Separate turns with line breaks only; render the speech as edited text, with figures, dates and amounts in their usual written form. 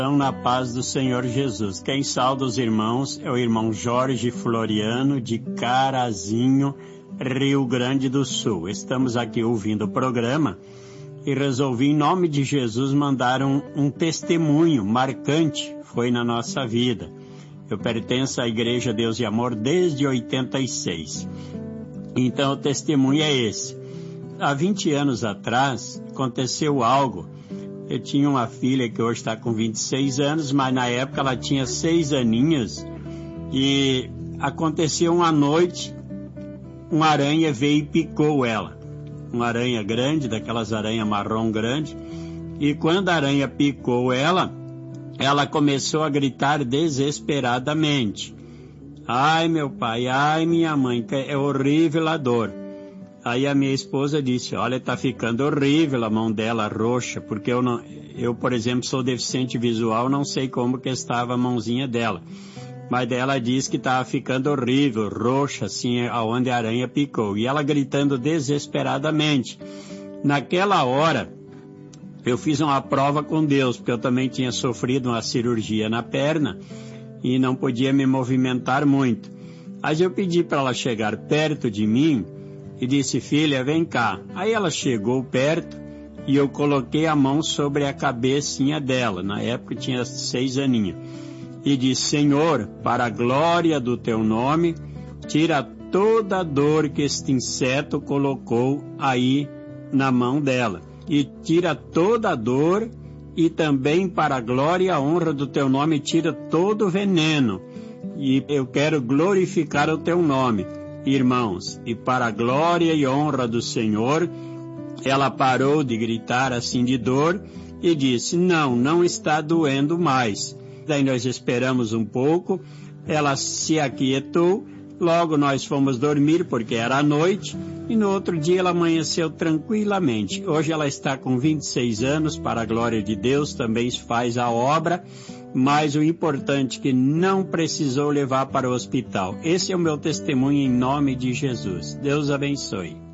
Na paz do Senhor Jesus. Quem sauda os irmãos é o irmão Jorge Floriano, de Carazinho, Rio Grande do Sul. Estamos aqui ouvindo o programa e resolvi, em nome de Jesus, mandar um testemunho marcante, foi na nossa vida. Eu pertenço à Igreja Deus e Amor desde 86. Então o testemunho é esse. Há 20 anos atrás aconteceu algo. Eu tinha uma filha que hoje está com 26 anos, mas na época ela tinha 6 aninhos e aconteceu uma noite, uma aranha veio e picou ela. Uma aranha grande, daquelas aranhas marrom grande, e quando a aranha picou ela começou a gritar desesperadamente. Ai meu pai, ai minha mãe, é horrível a dor. Aí a minha esposa disse, olha, tá ficando horrível a mão dela roxa, porque eu, por exemplo, sou deficiente visual, não sei como que estava a mãozinha dela. Mas ela disse que estava ficando horrível, roxa, assim, aonde a aranha picou. E ela gritando desesperadamente. Naquela hora, eu fiz uma prova com Deus, porque eu também tinha sofrido uma cirurgia na perna e não podia me movimentar muito. Aí eu pedi para ela chegar perto de mim e disse, filha, vem cá. Aí ela chegou perto e eu coloquei a mão sobre a cabecinha dela. Na época tinha 6 aninhos. E disse, Senhor, para a glória do teu nome, tira toda a dor que este inseto colocou aí na mão dela. E tira toda a dor e também para a glória e a honra do teu nome, tira todo o veneno. E eu quero glorificar o teu nome. Irmãos, e para a glória e honra do Senhor, ela parou de gritar assim de dor e disse, não está doendo mais. Daí nós esperamos um pouco, ela se aquietou, logo nós fomos dormir porque era noite e no outro dia ela amanheceu tranquilamente. Hoje ela está com 26 anos, para a glória de Deus, também faz a obra, mas o importante é que não precisou levar para o hospital. Esse é o meu testemunho em nome de Jesus. Deus abençoe.